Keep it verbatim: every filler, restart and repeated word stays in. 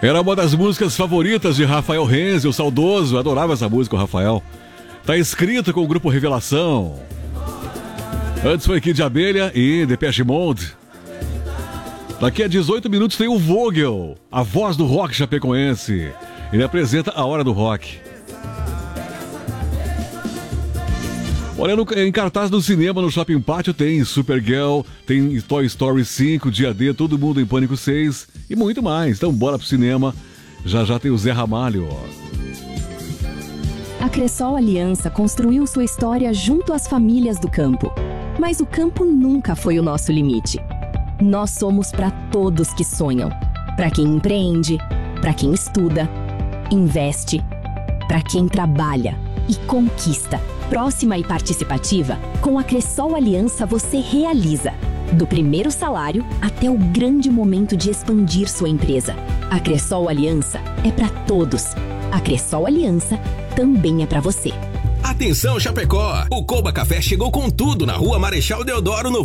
Era uma das músicas favoritas de Rafael Renzi, o saudoso. Adorava essa música, o Rafael. Tá escrito com o grupo Revelação. Antes foi Kid de Abelha e Depeche Mode. Daqui a dezoito minutos tem o Vogel, a voz do rock chapecoense. Ele apresenta a Hora do Rock. Olha, no, em cartaz do cinema, no Shopping Pátio, tem Supergirl, tem Toy Story cinco, Dia D, Todo Mundo em Pânico seis e muito mais. Então bora pro cinema. Já já tem o Zé Ramalho. A Cressol Aliança construiu sua história junto às famílias do campo. Mas o campo nunca foi o nosso limite. Nós somos para todos que sonham. Para quem empreende, para quem estuda, investe, para quem trabalha e conquista. Próxima e participativa, com a Cressol Aliança você realiza. Do primeiro salário até o grande momento de expandir sua empresa. A Cressol Aliança é para todos. A Cressol Aliança também é para você. Atenção, Chapecó! O Coba Café chegou com tudo na Rua Marechal Deodoro, no